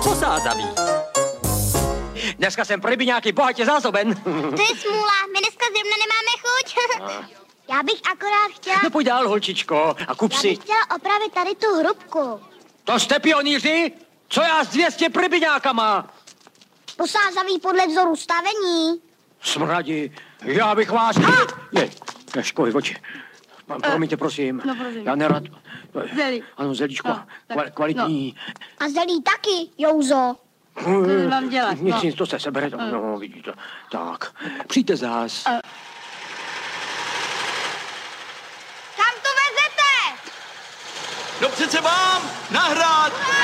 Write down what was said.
Posázavý. Dneska jsem pro rybiňáky bohatě zásoben. To je smůla, my dneska zrovna nemáme chuť. Já bych akorát chtěla... No pojď dál, holčičko, a kup Já si. bych chtěla opravit tady tu hrubku. To jste pionýři? Co já s 200 rybiňákama? Posázavý podle vzoru stavení. Smradi, já bych vás... Je, školy v oči. Promiňte, prosím. No, prosím. Já nerad... Zelí. Ano, zelíčko, No, tak, kvalitní. A zelí taky, Jouzo. To mám dělat, Nic, no. nic, to se sebere. No, vidíte. Tak, přijďte zás. Kam to vezete? No přece mám nahrát!